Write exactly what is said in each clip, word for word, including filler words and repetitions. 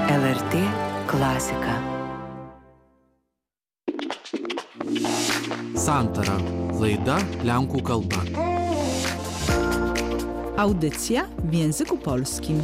L R T Klasika. Santara. Laida Lenkų kalba. Audycja w języku polskim.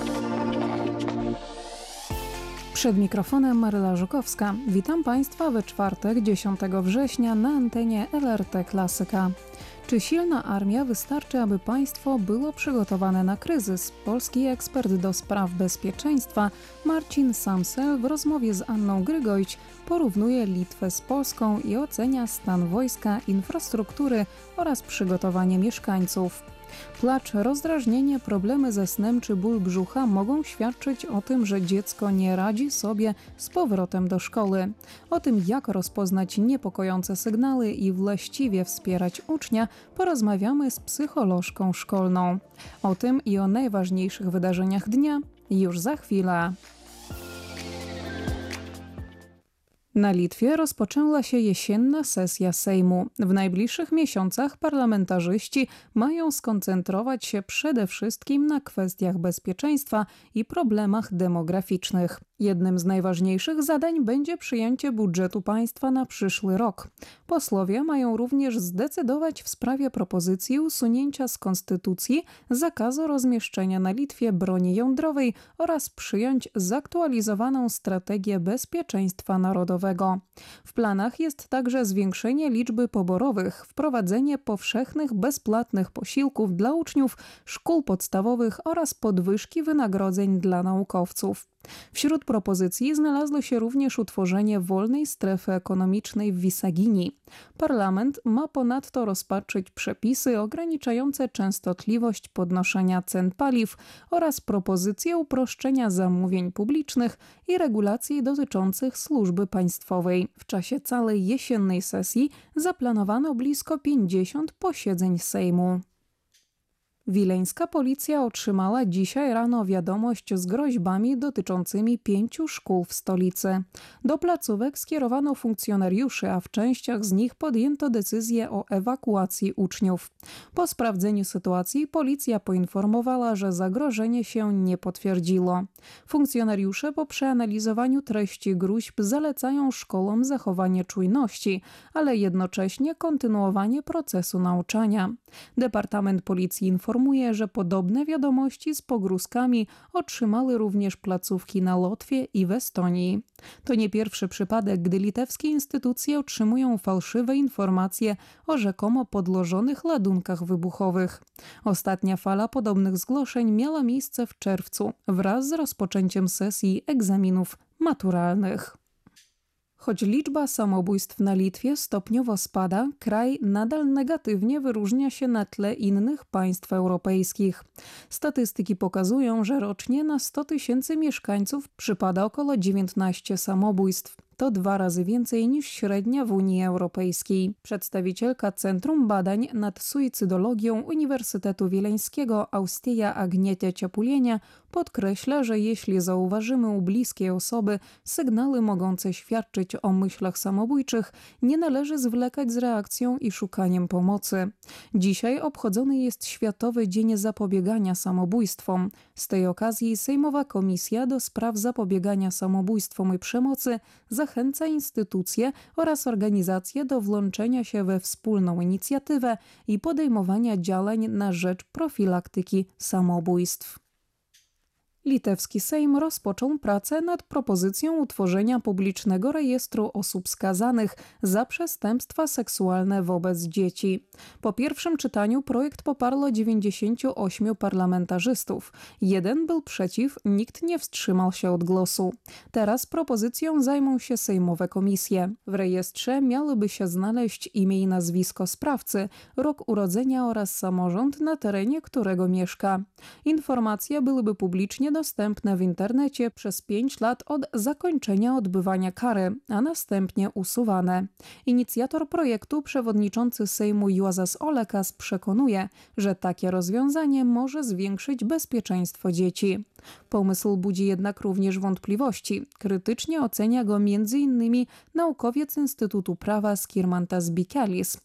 Przed mikrofonem Maryla Żukowska. Witam Państwa we czwartek, dziesiątego września na antenie L R T Klasyka. Czy silna armia wystarczy, aby państwo było przygotowane na kryzys? Polski ekspert do spraw bezpieczeństwa Marcin Samsel w rozmowie z Anną Grygojć porównuje Litwę z Polską i ocenia stan wojska, infrastruktury oraz przygotowanie mieszkańców. Płacz, rozdrażnienie, problemy ze snem czy ból brzucha mogą świadczyć o tym, że dziecko nie radzi sobie z powrotem do szkoły. O tym, jak rozpoznać niepokojące sygnały i właściwie wspierać ucznia, porozmawiamy z psycholożką szkolną. O tym i o najważniejszych wydarzeniach dnia już za chwilę. Na Litwie rozpoczęła się jesienna sesja Sejmu. W najbliższych miesiącach parlamentarzyści mają skoncentrować się przede wszystkim na kwestiach bezpieczeństwa i problemach demograficznych. Jednym z najważniejszych zadań będzie przyjęcie budżetu państwa na przyszły rok. Posłowie mają również zdecydować w sprawie propozycji usunięcia z konstytucji zakazu rozmieszczenia na Litwie broni jądrowej oraz przyjąć zaktualizowaną strategię bezpieczeństwa narodowego. W planach jest także zwiększenie liczby poborowych, wprowadzenie powszechnych bezpłatnych posiłków dla uczniów szkół podstawowych oraz podwyżki wynagrodzeń dla naukowców. Wśród propozycji znalazło się również utworzenie wolnej strefy ekonomicznej w Wisagini. Parlament ma ponadto rozpatrzyć przepisy ograniczające częstotliwość podnoszenia cen paliw oraz propozycje uproszczenia zamówień publicznych i regulacji dotyczących służby państwowej. W czasie całej jesiennej sesji zaplanowano blisko pięćdziesiąt posiedzeń Sejmu. Wileńska policja otrzymała dzisiaj rano wiadomość z groźbami dotyczącymi pięciu szkół w stolicy. Do placówek skierowano funkcjonariuszy, a w częściach z nich podjęto decyzję o ewakuacji uczniów. Po sprawdzeniu sytuacji policja poinformowała, że zagrożenie się nie potwierdziło. Funkcjonariusze po przeanalizowaniu treści gróźb zalecają szkołom zachowanie czujności, ale jednocześnie kontynuowanie procesu nauczania. Departament Policji informuje, Informuje, że podobne wiadomości z pogrózkami otrzymały również placówki na Łotwie i w Estonii. To nie pierwszy przypadek, gdy litewskie instytucje otrzymują fałszywe informacje o rzekomo podłożonych ładunkach wybuchowych. Ostatnia fala podobnych zgłoszeń miała miejsce w czerwcu wraz z rozpoczęciem sesji egzaminów maturalnych. Choć liczba samobójstw na Litwie stopniowo spada, kraj nadal negatywnie wyróżnia się na tle innych państw europejskich. Statystyki pokazują, że rocznie na sto tysięcy mieszkańców przypada około dziewiętnaście samobójstw. To dwa razy więcej niż średnia w Unii Europejskiej. Przedstawicielka Centrum Badań nad Suicydologią Uniwersytetu Wileńskiego Austėja Agnietė Čepulienė podkreśla, że jeśli zauważymy u bliskiej osoby sygnały mogące świadczyć o myślach samobójczych, nie należy zwlekać z reakcją i szukaniem pomocy. Dzisiaj obchodzony jest Światowy Dzień Zapobiegania Samobójstwom. Z tej okazji Sejmowa Komisja do Spraw Zapobiegania Samobójstwom i Przemocy zachęca instytucje oraz organizacje do włączenia się we wspólną inicjatywę i podejmowania działań na rzecz profilaktyki samobójstw. Litewski Sejm rozpoczął pracę nad propozycją utworzenia publicznego rejestru osób skazanych za przestępstwa seksualne wobec dzieci. Po pierwszym czytaniu projekt poparło dziewięćdziesięciu ośmiu parlamentarzystów. Jeden był przeciw, nikt nie wstrzymał się od głosu. Teraz propozycją zajmą się sejmowe komisje. W rejestrze miałyby się znaleźć imię i nazwisko sprawcy, rok urodzenia oraz samorząd, na terenie którego mieszka. Informacje byłyby publicznie dostępne w internecie przez pięć lat od zakończenia odbywania kary, a następnie usuwane. Inicjator projektu, przewodniczący Sejmu Juozas Olekas, przekonuje, że takie rozwiązanie może zwiększyć bezpieczeństwo dzieci. Pomysł budzi jednak również wątpliwości. Krytycznie ocenia go między innymi naukowiec Instytutu Prawa Skirmantas Bikelis.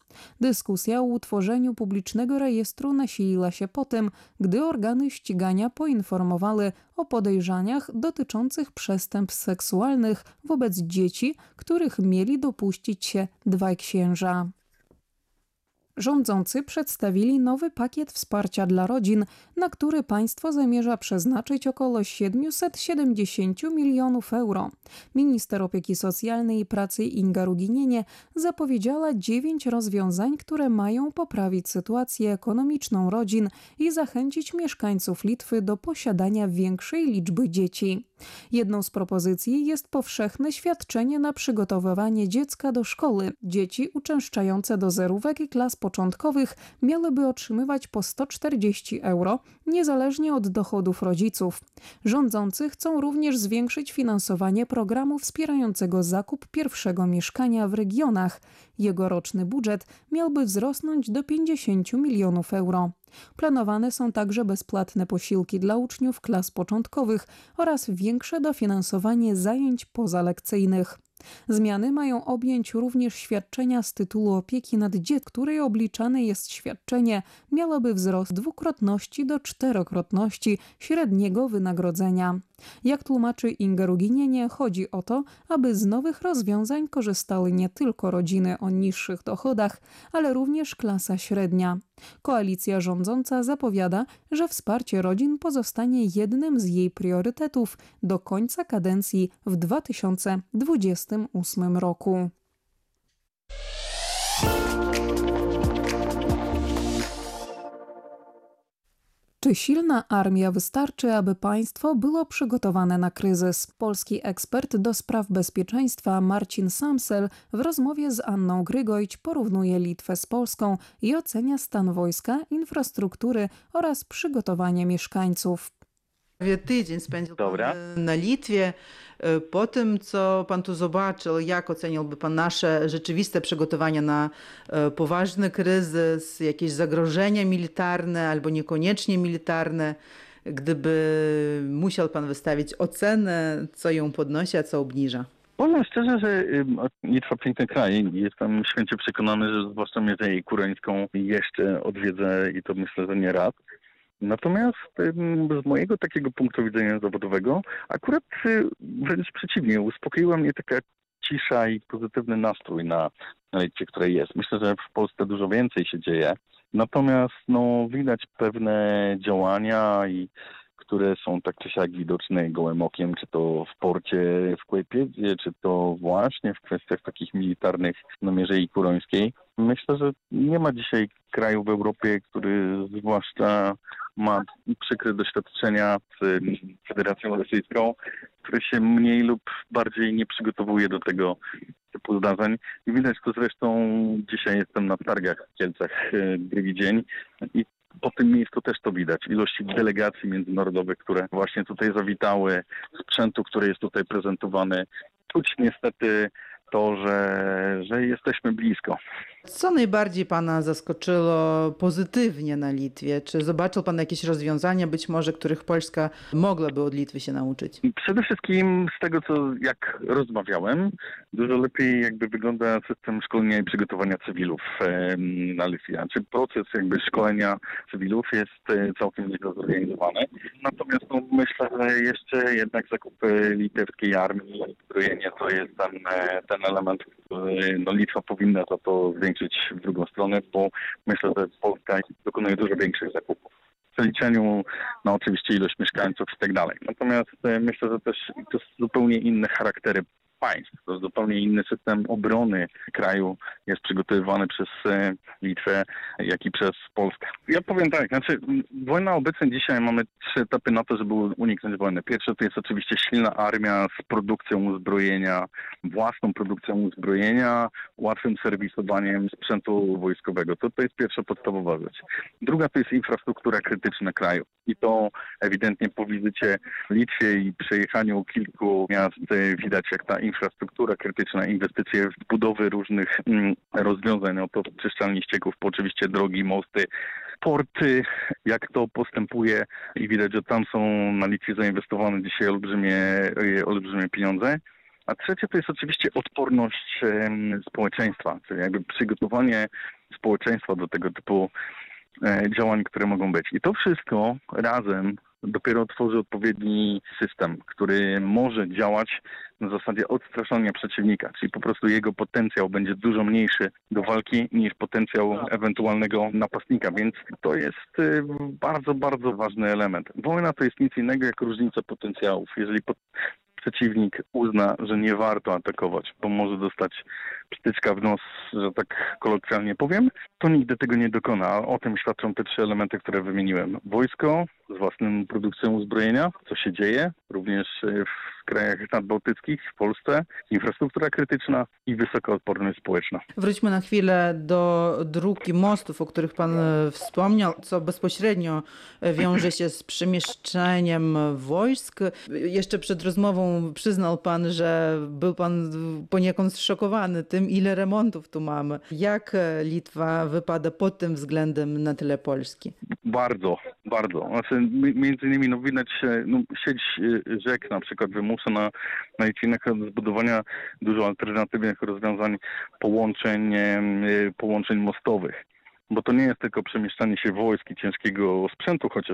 Dyskusja o utworzeniu publicznego rejestru nasiliła się potem, gdy organy ścigania poinformowały o podejrzeniach dotyczących przestępstw seksualnych wobec dzieci, których mieli dopuścić się dwaj księża. Rządzący przedstawili nowy pakiet wsparcia dla rodzin, na który państwo zamierza przeznaczyć około siedemset siedemdziesiąt milionów euro. Minister opieki socjalnej i pracy Inga Ruginienie zapowiedziała dziewięć rozwiązań, które mają poprawić sytuację ekonomiczną rodzin i zachęcić mieszkańców Litwy do posiadania większej liczby dzieci. Jedną z propozycji jest powszechne świadczenie na przygotowywanie dziecka do szkoły. Dzieci uczęszczające do zerówek i klas początkowych miałyby otrzymywać po sto czterdzieści euro, niezależnie od dochodów rodziców. Rządzący chcą również zwiększyć finansowanie programu wspierającego zakup pierwszego mieszkania w regionach. Jego roczny budżet miałby wzrosnąć do pięćdziesiąt milionów euro. Planowane są także bezpłatne posiłki dla uczniów klas początkowych oraz większe dofinansowanie zajęć pozalekcyjnych. Zmiany mają objąć również świadczenia z tytułu opieki nad dziećmi, której obliczane jest świadczenie, miałoby wzrost dwukrotności do czterokrotności średniego wynagrodzenia. Jak tłumaczy Inga Ruginienie, chodzi o to, aby z nowych rozwiązań korzystały nie tylko rodziny o niższych dochodach, ale również klasa średnia. Koalicja rządząca zapowiada, że wsparcie rodzin pozostanie jednym z jej priorytetów do końca kadencji w dwa tysiące dwudziestym ósmym roku. Czy silna armia wystarczy, aby państwo było przygotowane na kryzys? Polski ekspert do spraw bezpieczeństwa Marcin Samsel w rozmowie z Anną Grygojć porównuje Litwę z Polską i ocenia stan wojska, infrastruktury oraz przygotowanie mieszkańców. Tydzień spędził Dobra. pan na Litwie. Po tym, co pan tu zobaczył, jak oceniłby pan nasze rzeczywiste przygotowania na poważny kryzys, jakieś zagrożenia militarne albo niekoniecznie militarne? Gdyby musiał pan wystawić ocenę, co ją podnosi, a co obniża? Powiem szczerze, że Litwa piękny kraj. Jestem święcie przekonany, że zwłaszcza Mierzeję Kureńską jeszcze odwiedzę i to myślę, że nie raz. Natomiast z mojego takiego punktu widzenia zawodowego akurat wręcz przeciwnie, uspokoiła mnie taka cisza i pozytywny nastrój na, na Litwie, której jest. Myślę, że w Polsce dużo więcej się dzieje. Natomiast no, widać pewne działania, i, które są tak czy siak widoczne gołym okiem, czy to w porcie w Kłajpedzie, czy to właśnie w kwestiach takich militarnych na Mierzei Kurońskiej. Myślę, że nie ma dzisiaj kraju w Europie, który zwłaszcza ma przykre doświadczenia z Federacją Rosyjską, który się mniej lub bardziej nie przygotowuje do tego typu zdarzeń. I widać to zresztą, dzisiaj jestem na targach w Kielcach drugi dzień i po tym miejscu też to widać. Ilości delegacji międzynarodowych, które właśnie tutaj zawitały, sprzętu, który jest tutaj prezentowany. Czuć niestety to, że, że jesteśmy blisko. Co najbardziej pana zaskoczyło pozytywnie na Litwie? Czy zobaczył pan jakieś rozwiązania, być może, których Polska mogłaby od Litwy się nauczyć? Przede wszystkim z tego, co jak rozmawiałem, dużo lepiej jakby wygląda system szkolenia i przygotowania cywilów na Litwie. Czy proces jakby szkolenia cywilów jest całkiem nieźle zorganizowany. Natomiast no, myślę, że jeszcze jednak zakupy litewskiej armii i zbrojenie to jest ten, ten element, który no, Litwa powinna za to zwiększyć w drugą stronę, bo myślę, że Polska dokonuje dużo większych zakupów. W przeliczeniu na oczywiście ilość mieszkańców i tak dalej. Natomiast myślę, że też to jest zupełnie inne charaktery państw. To jest zupełnie inny system obrony kraju jest przygotowywany przez Litwę, jak i przez Polskę. Ja powiem tak, znaczy wojna obecna dzisiaj mamy trzy etapy na to, żeby uniknąć wojny. Pierwsze to jest oczywiście silna armia z produkcją uzbrojenia, własną produkcją uzbrojenia, łatwym serwisowaniem sprzętu wojskowego. To, to jest pierwsza podstawowa rzecz. Druga to jest infrastruktura krytyczna kraju. I to ewidentnie po wizycie w Litwie i przejechaniu kilku miast widać, jak ta infrastruktura krytyczna, inwestycje w budowy różnych mm, rozwiązań, no to czyszczalni ścieków, po oczywiście drogi, mosty, porty, jak to postępuje i widać, że tam są na Litwie zainwestowane dzisiaj olbrzymie, olbrzymie pieniądze. A trzecie to jest oczywiście odporność um, społeczeństwa, czyli jakby przygotowanie społeczeństwa do tego typu działań, które mogą być. I to wszystko razem dopiero tworzy odpowiedni system, który może działać na zasadzie odstraszania przeciwnika, czyli po prostu jego potencjał będzie dużo mniejszy do walki niż potencjał ewentualnego napastnika, więc to jest bardzo, bardzo ważny element. Wojna to jest nic innego jak różnica potencjałów. Jeżeli po- przeciwnik uzna, że nie warto atakować, bo może dostać przytyczka w nos, że tak kolokwialnie powiem, to nigdy tego nie dokona. O tym świadczą te trzy elementy, które wymieniłem. Wojsko z własną produkcją uzbrojenia, co się dzieje, również w krajach nadbałtyckich, w Polsce, infrastruktura krytyczna i wysoka odporność społeczna. Wróćmy na chwilę do dróg i mostów, o których pan wspomniał, co bezpośrednio wiąże się z przemieszczeniem wojsk. Jeszcze przed rozmową przyznał pan, że był pan poniekąd zszokowany tym, ile remontów tu mamy. Jak Litwa wypada pod tym względem na tle Polski? Bardzo, bardzo. Znaczy, między innymi no, widać no, sieć rzek na przykład wymusza na, na Litwinach zbudowania dużo alternatywnych rozwiązań połączeń, połączeń mostowych. Bo to nie jest tylko przemieszczanie się wojsk i ciężkiego sprzętu, chociaż